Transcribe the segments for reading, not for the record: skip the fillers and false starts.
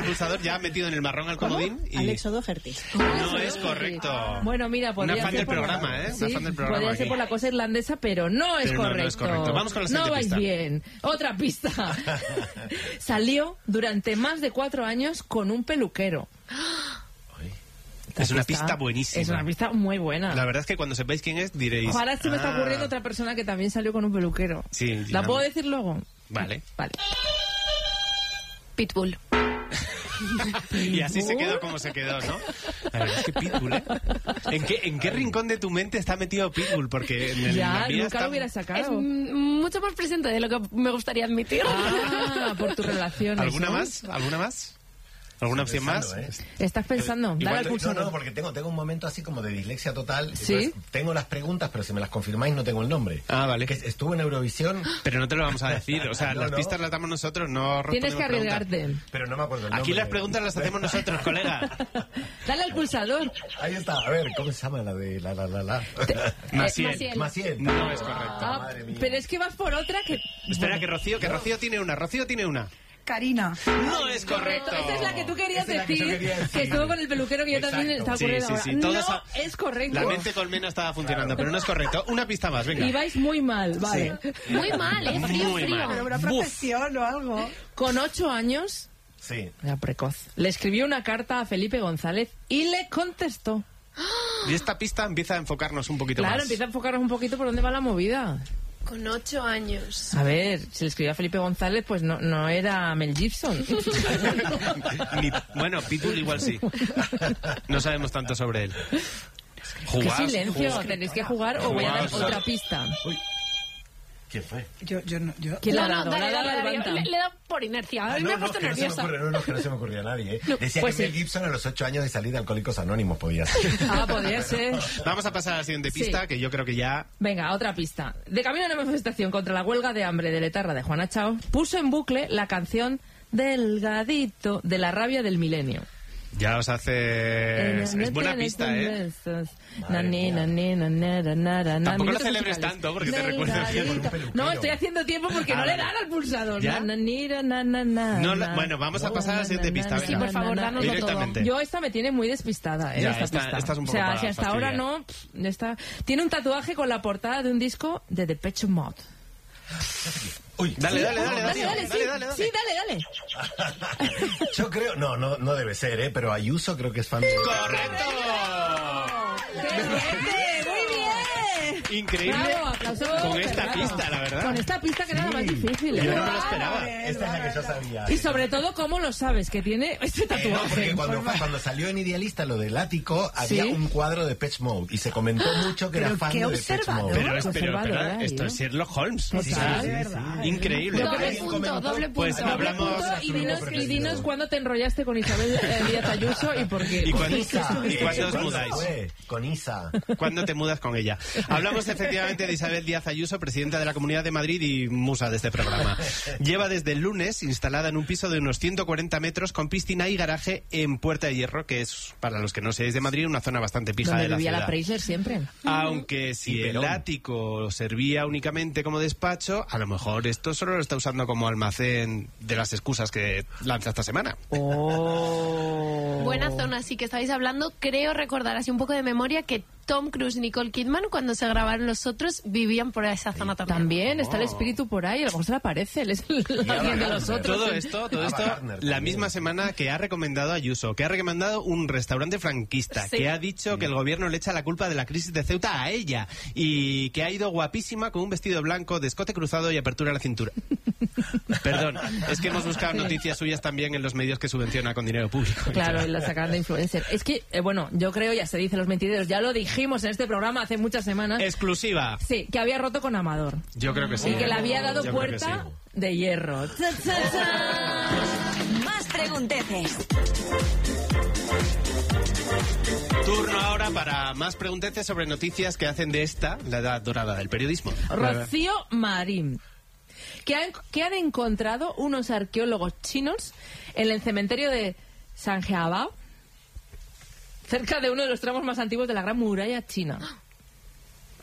pulsador ya ha metido en el marrón al comodín. Y... Alexo Doherty. No es correcto. Bueno, mira, podría Una fan ser del por programa, ¿eh? Sí, Una fan del programa. podría ser aquí. por la cosa irlandesa, pero no es Pero correcto. no es correcto. Vamos con la siguiente No vais pista. bien. Otra pista. Salió durante más de 4 años con un peluquero. Es una pista buenísima. Es una pista muy buena. La verdad es que cuando sepáis quién es, diréis... Ojalá se me está ocurriendo otra persona que también salió con un peluquero. Sí, ¿La puedo decir luego? Vale. Vale. Pitbull. Y así se quedó como se quedó, ¿no? La verdad es que Pitbull, ¿eh? ¿En qué rincón de tu mente está metido Pitbull? Porque en Ya, la mía nunca lo hubiera Es sacado. mucho más presente de lo que me gustaría admitir. Ah, por tu relación. ¿Alguna más? ¿Alguna más? ¿Alguna opción más? ¿Estás pensando? Dale al pulsador. No, porque tengo un momento así como de dislexia total. ¿Sí? Entonces, tengo las preguntas, pero si me las confirmáis no tengo el nombre. Ah, vale. Que estuvo en Eurovisión. Pero no te lo vamos a decir. O sea, No, las no. pistas las damos nosotros, no Tienes que respondemos arriesgarte. preguntas. Pero no me acuerdo el nombre. Aquí las preguntas las hacemos nosotros, colega. Dale al pulsador. Ahí está. A ver, ¿cómo se llama la de la? Maciel. Maciel. No es correcto. Ah, madre mía. pero es que vas por otra que... Espera, que Rocío tiene una. Rocío tiene una. Karina. No es correcto. Esta es la que tú querías Esta es la que yo decir, quería decir. que estuvo con el peluquero que yo también Exacto. estaba ocurriendo ahora. Sí, No todos es correcto. La mente colmena estaba funcionando, pero no es correcto. Una pista más, venga. Y vais muy mal, vale. Muy mal, ¿eh? Frío, Muy frío. mal. Pero una Buf. profesión o algo. Con 8 años, Sí. era precoz, le escribió una carta a Felipe González y le contestó. Y esta pista empieza a enfocarnos un poquito Claro, más. empieza a enfocarnos un poquito por dónde va la movida. Con 8 años. A ver, si le escribió a Felipe González, pues no era Mel Gibson. Bueno, Pitbull igual sí. No sabemos tanto sobre él. ¡Qué Jugaos, silencio! jugaos. Tenéis que jugar o voy a dar Jugaos. otra pista. Uy. ¿Quién fue? Yo. ¿Quién le ha No, dado? dale, Le ha dado dale, al dale, Bantam. le da por inercia. A mí me ha puesto que nerviosa. que no se me ocurría a nadie, ¿eh? Decía pues que Mel sí. Gibson a los 8 años de salir de Alcohólicos Anónimos podía ser. Ah, podría ser. Vamos a pasar a la siguiente pista, Sí. que yo creo que ya... Venga, otra pista. De camino a una manifestación contra la huelga de hambre de Letarra de Juana Chao, puso en bucle la canción Delgadito de la rabia del milenio. Ya os hace... Es buena pista, ¿eh? Tampoco lo celebres tanto, porque te recuerdas Delgadito. No, estoy haciendo tiempo porque no le dan al pulsador. ¿Ya? Bueno, vamos a pasar a la siguiente pista, Sí, por favor, danoslo todo. Directamente. Yo esta me tiene muy despistada, ¿eh? Ya, esta esta pista. es un O poco sea, para si hasta ahora fastidiar. no... Tiene un tatuaje con la portada de un disco de Depeche Mode. Uy, Dale, Dale, dale. sí, dale. Yo creo, no debe ser, pero Ayuso creo que es fan de... ¡Correcto! ¡Qué fuerte! ¡Muy bien! Increíble. Bravo, aplausos. Con esta Bravo. pista, la verdad. Con esta pista que era la más difícil, ¿eh? Yo no me lo esperaba. Esta es la que yo sabía. Y sobre todo, ¿cómo lo sabes? Que tiene este No, tatuaje. porque cuando salió en Idealista lo del ático, había ¿Sí? un cuadro de Depeche Mode y se comentó mucho que era Pero fan qué de Depeche observador. Mode. Pero Observador, esto ¿eh? es Sherlock Holmes. Total. Sí, Increíble. Doble punto. Pues hablamos... Y dinos cuándo te enrollaste con Isabel Díaz Ayuso y por qué. ¿Y cuándo os ¿Cuándo mudáis? fue? Con Isa. ¿Cuándo te mudas con ella? Hablamos efectivamente de Isabel Díaz Ayuso, presidenta de la Comunidad de Madrid y musa de este programa. Lleva desde el lunes instalada en un piso de unos 140 metros con piscina y garaje en Puerta de Hierro, que es, para los que no seáis de Madrid, una zona bastante pija Donde de la vivía ciudad. la Preiser siempre. Aunque si el ático servía únicamente como despacho, a lo mejor esto solo lo está usando como almacén de las excusas que lanza esta semana. Buena zona, sí que estabais hablando. Creo recordar así un poco de memoria que Tom Cruise y Nicole Kidman, cuando se grabaron Los Otros, vivían por esa zona también. También está el espíritu por ahí, a lo mejor se le aparece, él es alguien de los otros. Todo esto, la misma semana que ha recomendado Ayuso, que ha recomendado un restaurante franquista, Sí. que ha dicho que el gobierno le echa la culpa de la crisis de Ceuta a ella, y que ha ido guapísima con un vestido blanco de escote cruzado y apertura a la cintura. Perdón, es que hemos buscado noticias suyas también en los medios que subvenciona con dinero público. Claro, y la sacaron de influencer. Es que, bueno, yo creo, ya se dice los mentideros, ya lo dijimos en este programa hace muchas semanas. Exclusiva. Sí, que había roto con Amador. Yo creo que sí. Y que le había dado Yo creo que puerta sí. de hierro. ¡Cha, cha, cha! Más pregunteces. Turno ahora para más pregunteces sobre noticias que hacen de esta la edad dorada del periodismo. Rocío Marín. Que han encontrado unos arqueólogos chinos en el cementerio de Sanjiabao, cerca de uno de los tramos más antiguos de la Gran Muralla China.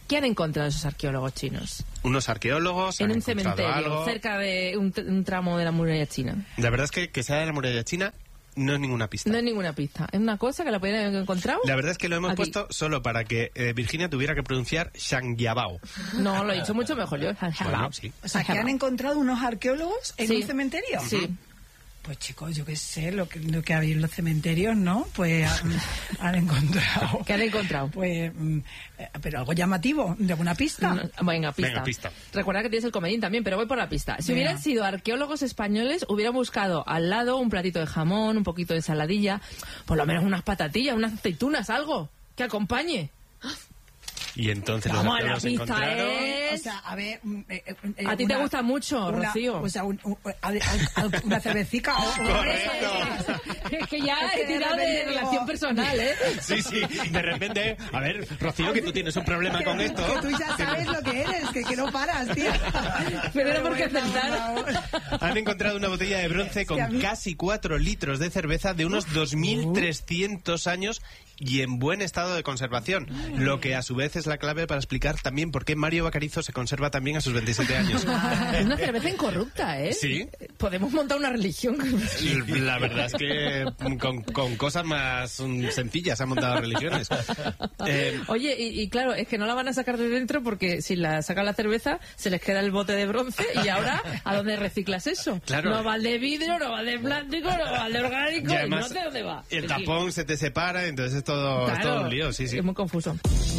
¿Qué han encontrado esos arqueólogos chinos? Unos arqueólogos En han un encontrado cementerio, algo. cerca de un tramo de la muralla china. La verdad es que sea de la muralla china no es ninguna pista. No hay ninguna pista. Es una cosa que la podrían haber encontrado. La verdad es que lo hemos aquí. puesto solo para que Virginia tuviera que pronunciar Shangyabao. No, lo he dicho mucho mejor yo. Bueno, sí. O sea, que han encontrado unos arqueólogos en Sí. un cementerio. Sí. Pues chicos, yo qué sé, lo que hay en los cementerios, ¿no? Pues han encontrado... ¿Qué han encontrado? Pues, pero algo llamativo, de alguna pista. Venga, pista. Venga, pista. Recuerda que tienes el comodín también, pero voy por la pista. Si Venga. hubieran sido arqueólogos españoles, hubieran buscado al lado un platito de jamón, un poquito de ensaladilla, por lo menos unas patatillas, unas aceitunas, algo que acompañe. Y entonces los Vamos a la arqueólogos pista, encontraron... O sea, a ver... A ti te gusta mucho, Rocío. O sea, una cervecica o... Correcto. Es que ya Es que he de tirado de repente digo- relación personal, ¿eh? Sí, de repente... A ver, Rocío, que tú tienes un problema con esto. Que tú ya sabes lo que eres, que no paras, tío. Pero era porque bueno, acertar. no. Han encontrado una botella de bronce con Sí, a mí- casi 4 litros de cerveza de unos 2.300 años y en buen estado de conservación, lo que a su vez es la clave para explicar también por qué Mario Bacarizo se conserva también a sus 27 años. Es una cerveza incorrupta, ¿eh? Sí. Podemos montar una religión. La verdad es que con cosas más sencillas han montado religiones. Oye, y claro, es que no la van a sacar de dentro porque si la sacan la cerveza se les queda el bote de bronce y ahora ¿a dónde reciclas eso? Claro. No va al de vidrio, no va al de plástico, no va al de orgánico, Y y además, no sé dónde va. el Sí. tapón se te separa, entonces es todo, es Claro, todo un lío, sí. Es muy confuso.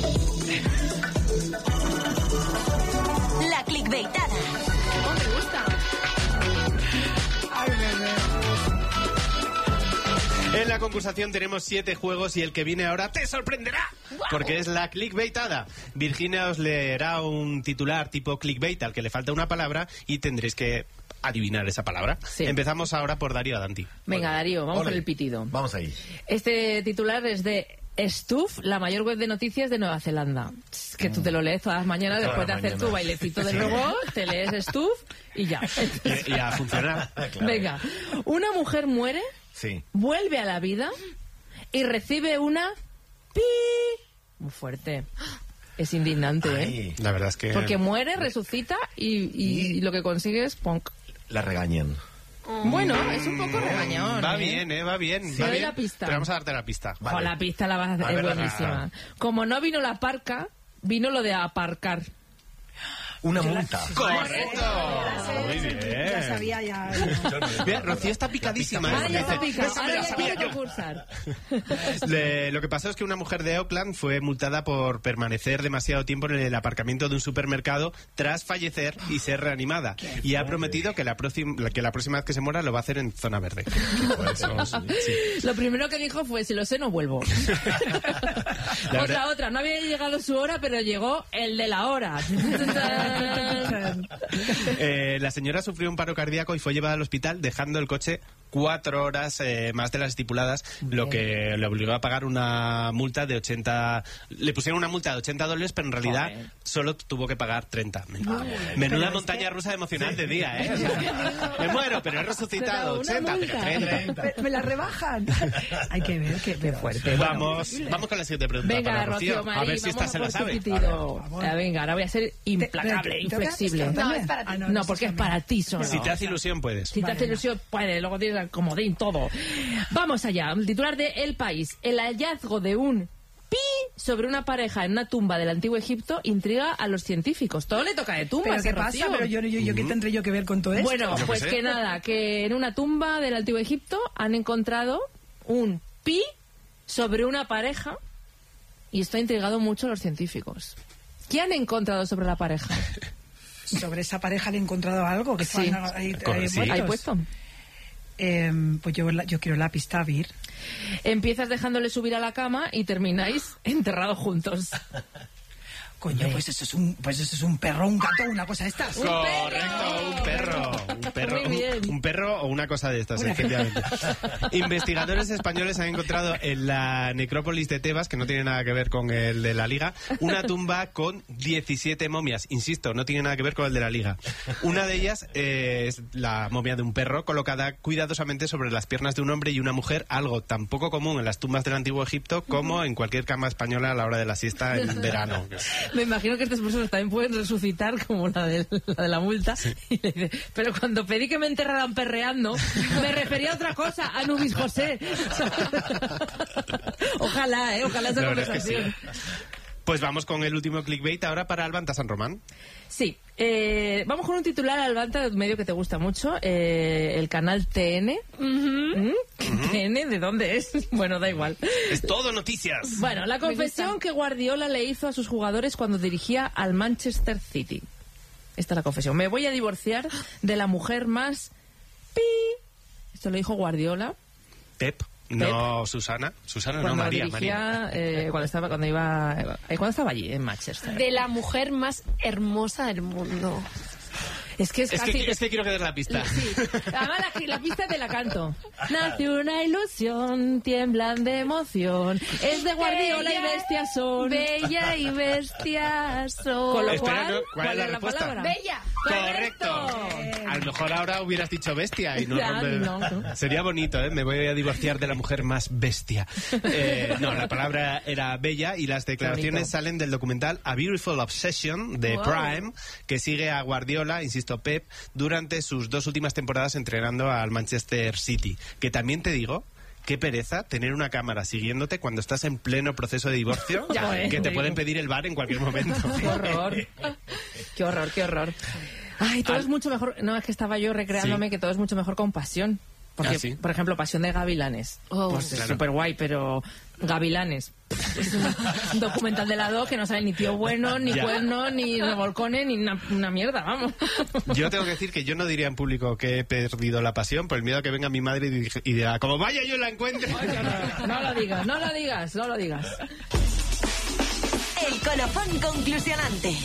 La clickbaitada. Oh, me gusta. Ay, bebé. En la concursación tenemos 7 juegos y el que viene ahora te sorprenderá, porque es la clickbaitada. Virginia os leerá un titular tipo clickbait al que le falta una palabra y tendréis que adivinar esa palabra. Sí. Empezamos ahora por Darío Adanti. Venga, Darío, vamos Ole. con el pitido. Vamos ahí. Este titular es de Stuff, la mayor web de noticias de Nueva Zelanda. Que tú te lo lees todas las mañanas Todas después de las hacer mañanas. tu bailecito del Sí. robot, te lees Stuff y ya. Y a funcionar. Claro. Venga, una mujer muere, Sí. vuelve a la vida y recibe una pi. Muy fuerte. Es indignante, ¿eh? Ay, La verdad es que... Porque muere, resucita y lo que consigue es punk. la regañan. Bueno, es un poco regañón. Va ¿eh? bien, va bien. Te va doy bien. la pista. Pero vamos a darte la pista. Vale. Jo, la pista la vas a hacer, A es ver la buenísima. Como no vino la parca, vino lo de aparcar. Una multa. ¡Correcto! Muy bien. Ya sabía, ya. Mira, Rocío está picadísima. Ahora ya Dice, está picado, "Esa me ahora la ya sabía quiere yo". concursar. Lo que pasó es que una mujer de Auckland fue multada por permanecer demasiado tiempo en el aparcamiento de un supermercado tras fallecer y ser reanimada. Y ha prometido que la próxima vez que se muera lo va a hacer en zona verde. Por eso, sí. Lo primero que dijo fue, si lo sé, no vuelvo. La verdad- Otra, no había llegado su hora, pero llegó el de la hora. La señora sufrió un paro cardíaco y fue llevada al hospital dejando el coche 4 horas más de las estipuladas, lo que le obligó a pagar una multa de 80... Le pusieron una multa de $80, pero en realidad Joder. solo tuvo que pagar 30. Menuda montaña rusa emocional de día, ¿eh? O sea, me muero, pero he resucitado. Pero una 80, pero multa. 30. Me la rebajan. Hay que ver qué fuerte. Vamos con la siguiente pregunta Venga, para Rocío. Rocío, Marí, A ver si esta vamos se la por tu sabe. pitido. Venga, ahora voy a ser implacable, pero, inflexible. ¿te toca? No, es para ti. Ah, No, porque es para ti solo. Si te hace ilusión, puedes. Si te hace ilusión, puede, luego tienes el comodín, todo. Vamos allá, el titular de El País. El hallazgo de un pi sobre una pareja en una tumba del Antiguo Egipto intriga a los científicos. Todo le toca de tumbas, ¿Pero qué Rocío. pasa? Pero yo ¿qué tendré yo que ver con todo esto? Bueno, Yo pues qué sé. que nada, que en una tumba del Antiguo Egipto han encontrado un pi sobre una pareja y esto ha intrigado mucho a los científicos. ¿Qué han encontrado sobre la pareja? Sobre esa pareja le he encontrado algo que Sí. están ahí Sí. muertos. ¿Ahí puesto? Pues yo quiero la pista, Vir. Empiezas dejándole subir a la cama y termináis enterrados juntos. Coño, pues eso es un perro, un gato, una cosa de estas. Correcto, un perro. Un perro, Muy bien. un perro o una cosa de estas, efectivamente. Investigadores españoles han encontrado en la necrópolis de Tebas, que no tiene nada que ver con el de la Liga, una tumba con 17 momias. Insisto, no tiene nada que ver con el de la Liga. Una de ellas es la momia de un perro colocada cuidadosamente sobre las piernas de un hombre y una mujer, algo tan poco común en las tumbas del Antiguo Egipto como en cualquier cama española a la hora de la siesta en verano. Me imagino que estas personas también pueden resucitar como la de la multa. Sí. Y le dice, pero cuando pedí que me enterraran perreando, me refería a otra cosa, a Nubis José. Ojalá esa conversación. Pues vamos con el último clickbait ahora para Albanta San Román. Sí, vamos con un titular, Albanta, un medio que te gusta mucho, el canal TN. ¿TN? ¿De dónde es? Bueno, da igual. Es todo noticias. Bueno, la confesión que Guardiola le hizo a sus jugadores cuando dirigía al Manchester City. Esta es la confesión. Me voy a divorciar de la mujer más... Esto lo dijo Guardiola. Pep. No, Susana. Susana no, María. Dirigía, cuando estaba allí, en Manchester. De la mujer más hermosa del mundo. Es que quiero que des la pista. Sí. Además, la pista te la canto. Nace una ilusión, tiemblan de emoción. Es de Guardiola y bestias son. Bella y bestias son. Con lo Espera, cual, ¿cuál es la respuesta? palabra? Bella. Correcto. A lo mejor ahora hubieras dicho bestia y no. Sería bonito, ¿eh? Me voy a divorciar de la mujer más bestia. No, la palabra era bella y las declaraciones salen del documental A Beautiful Obsession de Prime, que sigue a Guardiola, insisto, Pep, durante sus 2 últimas temporadas entrenando al Manchester City. Que también te digo, qué pereza tener una cámara siguiéndote cuando estás en pleno proceso de divorcio, que te pueden pedir el bar en cualquier momento. Qué horror. Qué horror. Ay, todo es mucho mejor. No, es que estaba yo recreándome que todo es mucho mejor con pasión. Porque, por ejemplo, Pasión de Gavilanes. Pues es súper guay, pero Gavilanes. Es un documental de la 2 que no sale ni tío bueno, ni cuerno, ni revolcones, ni una mierda, vamos. Yo tengo que decir que yo no diría en público que he perdido la pasión por el miedo a que venga mi madre y diga, como vaya yo la encuentre. No lo digas. El colofón conclusionante.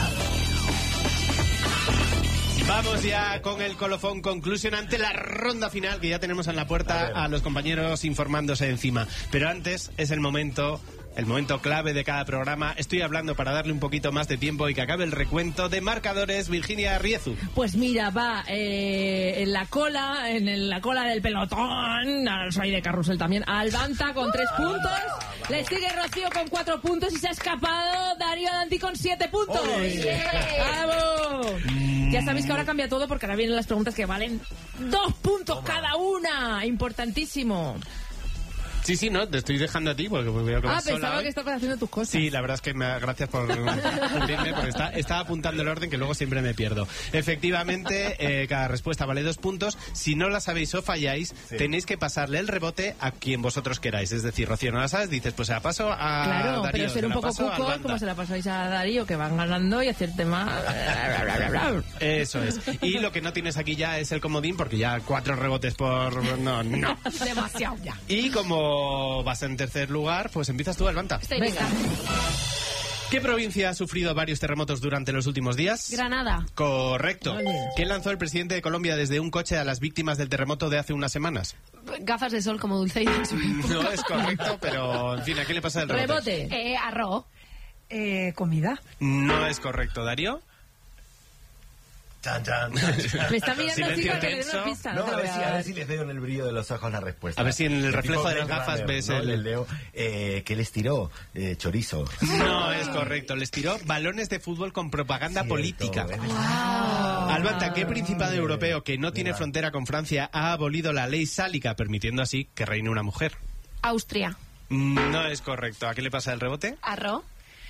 Vamos ya con el colofón conclusionante, la ronda final, que ya tenemos en la puerta a los compañeros informándose encima. Pero antes es el momento clave de cada programa. Estoy hablando para darle un poquito más de tiempo y que acabe el recuento de marcadores. Virginia Riezu. Pues mira, va en la cola del pelotón, soy de carrusel también, Albanta con 3 puntos, le sigue Rocío con 4 puntos y se ha escapado Darío Danti con 7 puntos. ¡Bravo! Ya sabéis que ahora cambia todo porque ahora vienen las preguntas que valen 2 puntos cada una. Importantísimo. Sí, no, te estoy dejando a ti porque veo que vas sola pensaba hoy. que estabas haciendo tus cosas. Sí, la verdad es que gracias por cubrirme porque estaba apuntando el orden que luego siempre me pierdo. Efectivamente, cada respuesta vale 2 puntos. Si no la sabéis o falláis, tenéis que pasarle el rebote a quien vosotros queráis. Es decir, Rocío, no la sabes, dices, pues se la paso a Claro, Darío, pero ser un poco cuco, como se la pasáis a Darío, que van ganando y hacerte más... Eso es. Y lo que no tienes aquí ya es el comodín, porque ya 4 rebotes por... No. Demasiado ya. Y como vas en tercer lugar, pues empiezas tú, Albanta. Venga. ¿Qué provincia ha sufrido varios terremotos durante los últimos días? Granada. Correcto. Oye. ¿Qué lanzó el presidente de Colombia desde un coche a las víctimas del terremoto de hace unas semanas? Gafas de sol como Dulce y de su No es correcto, pero en fin, ¿a qué le pasa el rebote? Rebote. Arroz. Comida. No es correcto, Darío. Chan, chan. Me está mirando así Silencio para que le dé tenso. una pista. No, te lo voy a ver si les veo en el brillo de los ojos la respuesta. A ver si en el reflejo tipo de las Blade gafas Runner, ves ¿no? el... Les leo, ¿qué les tiró? Chorizo. No es correcto, les tiró balones de fútbol con propaganda política. Albanta, ¿qué principado europeo que no tiene frontera con Francia ha abolido la ley sálica, permitiendo así que reine una mujer? Austria. No es correcto. ¿A qué le pasa el rebote? Arroz.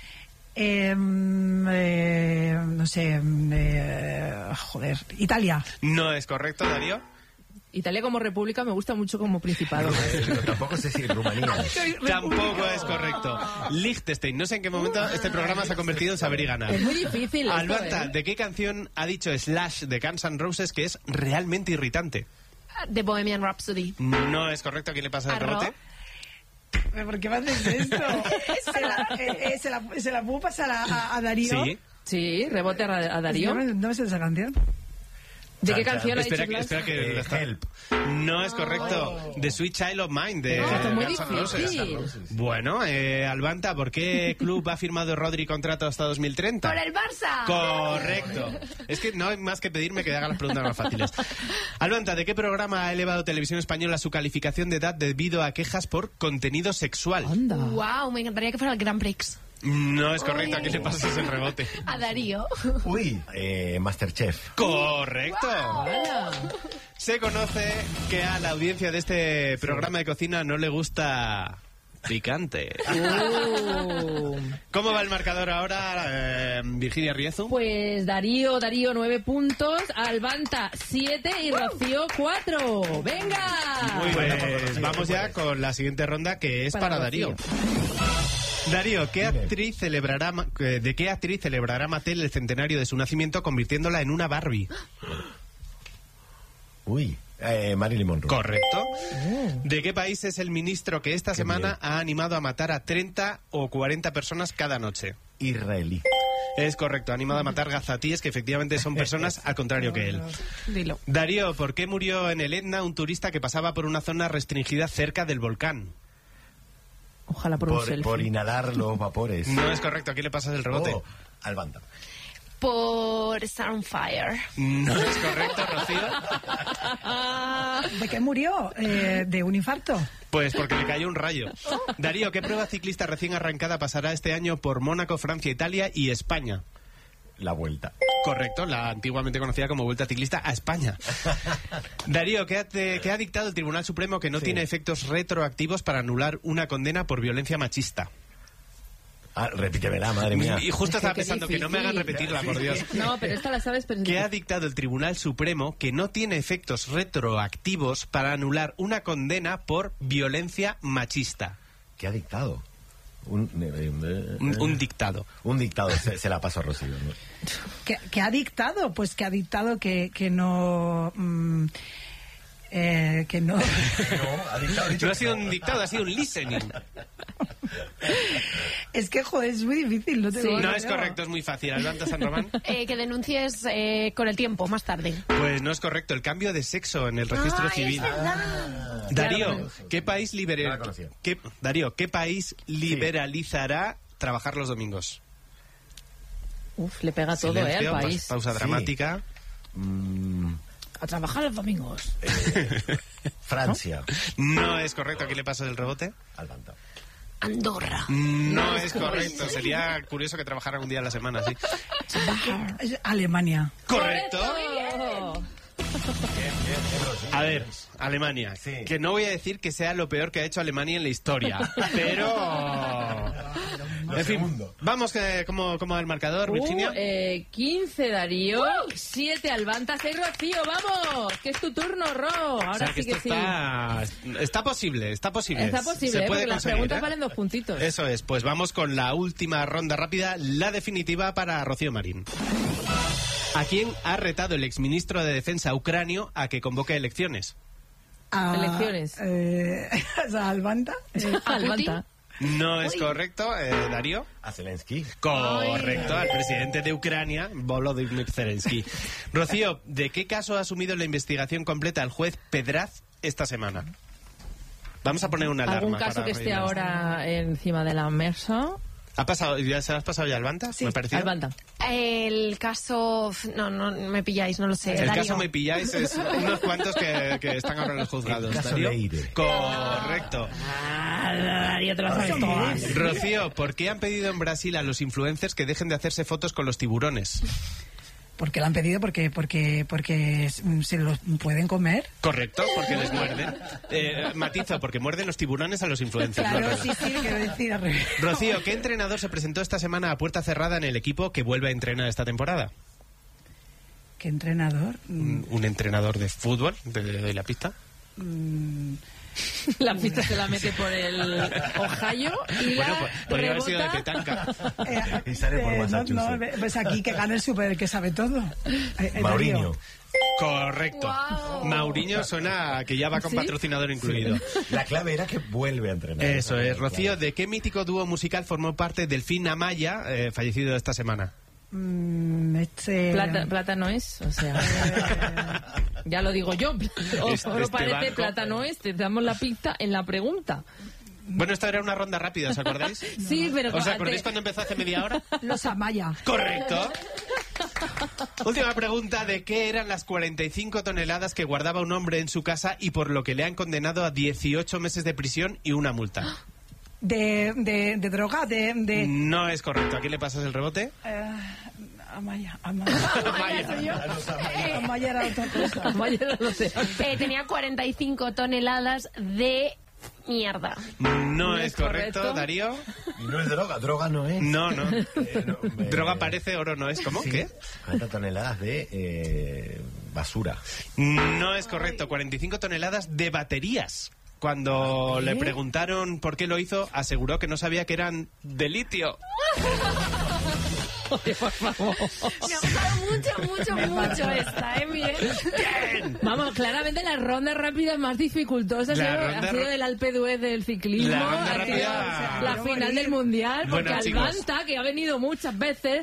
No sé, Italia. No es correcto, Darío. Italia como república me gusta mucho como principado. Pero tampoco sé si Rumanía. Tampoco es correcto. Liechtenstein. No sé en qué momento este programa se ha convertido en saber y ganar. Es muy difícil. Albanta, esto, ¿de qué canción ha dicho Slash de Guns N' Roses que es realmente irritante? The Bohemian Rhapsody. No es correcto. ¿A quién le pasa el Arroz. rebote? ¿Por qué me haces esto? ¿Se la puedo pasar a Darío? Sí. Sí, rebote a Darío. ¿No me sé esa canción? ¿De qué Chan, canción ha dicho Espera, Blas? espera que lo está- Help. No es correcto. The Sweet Child of Mine de Esto es muy Guns N' Roses. difícil. Bueno, Albanta, ¿por qué club ha firmado Rodri contrato hasta 2030? ¡Por el Barça! Correcto. Es que no hay más que pedirme que haga las preguntas más fáciles. Albanta, ¿de qué programa ha elevado Televisión Española su calificación de edad debido a quejas por contenido sexual? Anda. ¡Wow! Me encantaría que fuera el Grand Prix. No es correcto. ¿A quién le pasas el rebote? A Darío. Uy, Masterchef. Correcto. Se conoce que a la audiencia de este programa de cocina no le gusta picante. ¿Cómo va el marcador ahora, Virginia Riezu? Pues Darío 9 puntos, Albanta 7 y Rocío 4. ¡Venga! Muy bien, pues vamos ya con la siguiente ronda, que es para Darío. Darío, ¿de qué actriz celebrará Mattel el centenario de su nacimiento convirtiéndola en una Barbie? Uy, Marilyn Monroe. Correcto. ¿De qué país es el ministro que esta semana bien. ha animado a matar a 30 o 40 personas cada noche? Israelí. Es correcto, ha animado a matar gazatíes, que efectivamente son personas al contrario que él. Dilo. Darío, ¿por qué murió en el Etna un turista que pasaba por una zona restringida cerca del volcán? Ojalá por un selfie. Por inhalar los vapores. No es correcto, ¿a quién le pasas el rebote? Oh, Albanta. Por Sunfire. No es correcto, Rocío. ¿De qué murió? ¿De un infarto? Pues porque le cayó un rayo. Darío, ¿qué prueba ciclista recién arrancada pasará este año por Mónaco, Francia, Italia y España? La vuelta. Correcto, la antiguamente conocida como Vuelta Ciclista a España. Darío, ¿qué ha dictado el Tribunal Supremo que no tiene efectos retroactivos para anular una condena por violencia machista? Ah, repítemela, madre mía. Y justo Es que estaba qué pensando que no me hagan difícil. repetirla, por Dios. No, pero esta la sabes, pero... ¿Qué ha dictado el Tribunal Supremo que no tiene efectos retroactivos para anular una condena por violencia machista? ¿Qué ha dictado? Un dictado. Un dictado, se la paso a Rocío, ¿no? ¿Qué ha dictado? Pues que ha dictado que no... que no... No, ha dictado, No ha sido un dictado, ha sido un listening. Es que, joder, es muy difícil. No, Sí. No es correcto, es muy fácil. Albanta San Román. Que denuncies con el tiempo, más tarde. Pues no es correcto, el cambio de sexo en el registro civil. Darío, ¿qué país No la conocía. ¿qué país liberalizará trabajar los domingos? Uf, le pega todo, Silencio, al país. Pausa Sí. dramática. A trabajar los domingos. Francia. No es correcto, aquí le paso el rebote. Albanta. Andorra. No es correcto, sería curioso que trabajaran un día a la semana, sí. Es Alemania. Correcto. ¡Correcto! A ver, Alemania. Sí. Que no voy a decir que sea lo peor que ha hecho Alemania en la historia, pero... En fin, segundo. vamos, ¿cómo va el marcador, Virginia? 15 Darío, 7 Albanta, 6 Rocío, vamos, que es tu turno, Ro. Ahora O sea, que sí que esto sí. está posible. Está posible, Se puede porque las conseguir, preguntas ¿eh? valen 2 puntitos. Eso es, pues vamos con la última ronda rápida, la definitiva para Rocío Marín. ¿A quién ha retado el exministro de Defensa ucranio a que convoque elecciones? Elecciones. ¿A Albanta? Albanta. No es correcto, Darío. A Zelensky. Correcto, al presidente de Ucrania, Volodymyr Zelensky. Rocío, ¿de qué caso ha asumido la investigación completa el juez Pedraz esta semana? Vamos a poner una alarma. ¿Algún caso para que esté reírnos. ahora encima de la mesa? ¿Ha pasado, ya se has pasado ya al Albanta? Sí, ¿Me ha parecido? Albanta. El caso... No, me pilláis, no lo sé. El Darío. caso Me Pilláis es unos cuantos que están ahora en los juzgados. El caso Darío. Leire. Correcto. Darío, te lo sabes todas. Rocío, ¿por qué han pedido en Brasil a los influencers que dejen de hacerse fotos con los tiburones? Porque lo han pedido porque se los pueden comer. Correcto, porque les muerden. Matizo, porque muerden los tiburones a los influencers. Claro, no, sí, quiero decir al revés. Rocío, ¿qué entrenador se presentó esta semana a puerta cerrada en el equipo que vuelve a entrenar esta temporada? ¿Qué entrenador? ¿Un entrenador de fútbol de la pista? La pista se la mete por el Ohio y Bueno, la pues, podría haber sido de rebota. petanca. Y sale por Massachusetts. pues aquí que gane el super, el que sabe todo. Mauriño. Darío. Correcto. Wow. Mauriño suena a que ya va con ¿Sí? patrocinador incluido. La clave era que vuelve a entrenar. Eso es. Claro. Rocío, ¿de qué mítico dúo musical formó parte Delfín Amaya, fallecido esta semana? Plata no es, o sea... ya lo digo yo. Oro parece, plata no es. Te damos la pista en la pregunta. Bueno, esta era una ronda rápida, ¿os acordáis? Sí, pero... ¿Os acordáis cuando empezó hace media hora? Los Amaya. Correcto. Última pregunta: ¿de qué eran las 45 toneladas que guardaba un hombre en su casa y por lo que le han condenado a 18 meses de prisión y una multa? De droga, No es correcto. ¿A quién le pasas el rebote? Amaya. Amaya. Amaya era otra cosa. Amaya era lo sé. Tenía 45 toneladas de mierda. No es correcto, Darío. Y no es droga no es. No. Droga parece, oro no es. ¿Cómo? Sí. ¿Qué? 40 toneladas de basura. No es correcto, 45 toneladas de baterías. Cuando le preguntaron por qué lo hizo, aseguró que no sabía que eran de litio. Oye, por favor. Me ha gustado mucho esta, bien. Vamos, claramente la ronda rápida más dificultosa ha sido el Alpe d'Huez del ciclismo, La ronda ha sido rápida... la final del Mundial, porque Bueno, chicos, Albanta, que ha venido muchas veces,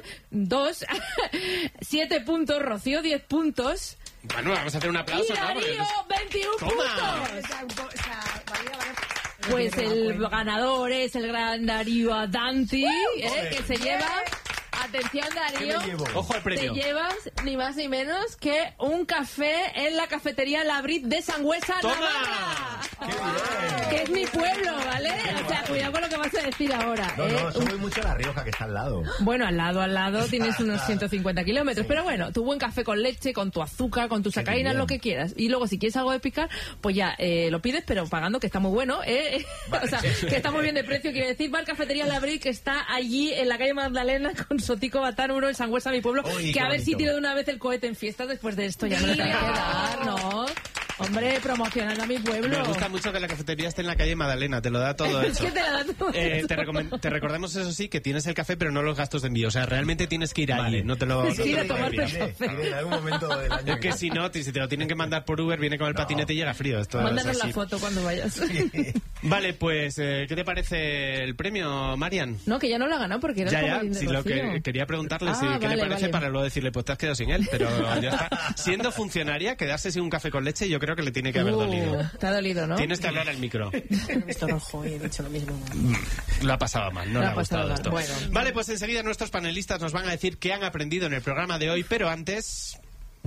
7 puntos, Rocío 10 puntos... Bueno, vamos a hacer un aplauso, ¡Y Darío, ¿no? 21 ¡Toma! puntos! Pues el ganador es el gran Darío Adanti, que se lleva... Atención, Darío, ojo al premio. te llevas ni más ni menos que un café en la cafetería La Brit de Sangüesa, ¡Toma! Navarra. Que es mi pueblo, ¿vale? O sea, cuidado con lo que vas a decir ahora. No, eso voy mucho a La Rioja, que está al lado. Bueno, al lado tienes unos 150 kilómetros. Sí. Pero bueno, tu buen café con leche, con tu azúcar, con tu sacarina, lo que quieras. Y luego, si quieres algo de picar, pues ya lo pides, pero pagando, que está muy bueno. Vale. O sea, que está muy bien de precio. Quiere decir, Bar Cafetería La Brit, que está allí en la calle Magdalena con Sotico Batán 1 en Sangüesa, mi pueblo. Uy, que a ver bonito. si tiro de una vez el cohete en fiestas después de esto. Ya no le tengo que dar, ¿no? Hombre, promocionando a mi pueblo. Me gusta mucho que la cafetería esté en la calle Magdalena, te lo da todo Es eso. que te la da todo te recordamos, eso sí, que tienes el café, pero no los gastos de envío. O sea, realmente tienes que ir allí, no te lo... Es que ir a no te lo tomarte el envían. café. En algún momento del año. Es que si no, si te lo tienen que mandar por Uber, viene con el patinete y llega frío. Esto Mándanos es así. la foto cuando vayas. Vale, pues, ¿qué te parece el premio, Marian? No, que ya no lo ha ganado porque era Ya, como si lo que quería preguntarle qué le parece para luego decirle, pues te has quedado sin él, pero ya está. Siendo funcionaria, quedarse sin un café con leche, yo creo que le tiene que haber dolido. Te ha dolido, ¿no? Tienes que hablar al micro. Me he visto rojo y he dicho lo mismo. Lo ha pasado mal, no le ha gustado esto. Bueno. Vale, pues enseguida nuestros panelistas nos van a decir qué han aprendido en el programa de hoy, pero antes...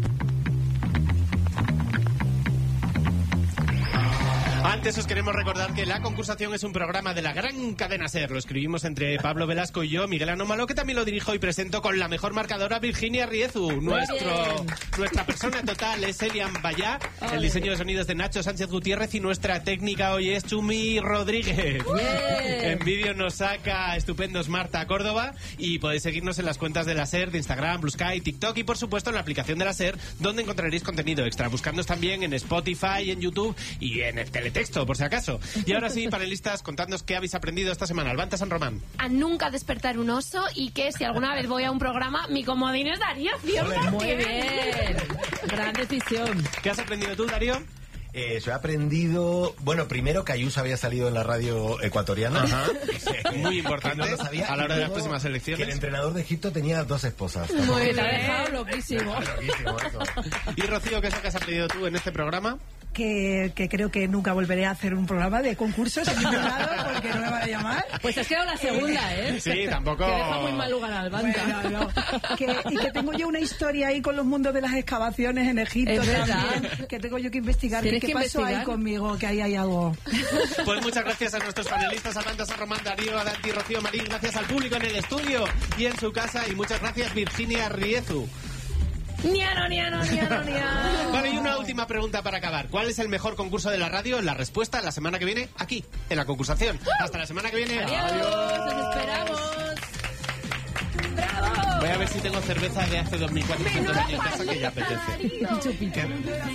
Antes os queremos recordar que La Concursación es un programa de la gran cadena SER. Lo escribimos entre Pablo Velasco y yo, Miguel Anómalo, que también lo dirijo y presento con la mejor marcadora, Virginia Riezu. Nuestra persona total es Elian Bayá, el diseño de sonidos de Nacho Sánchez Gutiérrez y nuestra técnica hoy es Chumi Rodríguez. En vídeo nos saca estupendos Marta Córdoba y podéis seguirnos en las cuentas de la SER, de Instagram, Blue Sky, TikTok y por supuesto en la aplicación de la SER, donde encontraréis contenido extra. Buscadnos también en Spotify, en YouTube y en el teletexto, por si acaso. Y ahora sí, panelistas, contadnos qué habéis aprendido esta semana. Albanta San Román. A nunca despertar un oso y que si alguna vez voy a un programa, mi comodín es Darío. Muy bien. Gran decisión. ¿Qué has aprendido tú, Darío? Yo he aprendido, bueno, primero que Ayuso había salido en la radio ecuatoriana. Ajá. Muy importante Que no lo sabía. a la hora de las Y luego próximas que elecciones. el entrenador de Egipto tenía 2 esposas. Muy bien. Te ha dejado loquísimo. Loquísimo eso. Y Rocío, ¿qué es lo que has aprendido tú en este programa? Que creo que nunca volveré a hacer un programa de concursos en ningún lado porque no me van a llamar. Pues has quedado la segunda, ¿eh? Sí, tampoco... Que deja muy mal lugar al Albanta. Bueno, no. Y que tengo yo una historia ahí con los mundos de las excavaciones en Egipto Es verdad. también, que tengo yo que investigar. Tienes ¿Qué que pasó investigar. ahí conmigo? Que ahí hay algo. Pues muchas gracias a nuestros panelistas, Albanta San Román, Darío Adanti, Rocío Marín. Gracias al público en el estudio y en su casa. Y muchas gracias, Virginia Riezu. Niano. Vale, y una última pregunta para acabar. ¿Cuál es el mejor concurso de la radio? La respuesta la semana que viene, aquí, en La Concursación. Hasta la semana que viene. Adiós, os esperamos. ¡Bravo! Voy a ver si tengo cerveza de hace 2400 años en casa que ya apetece. Chupito.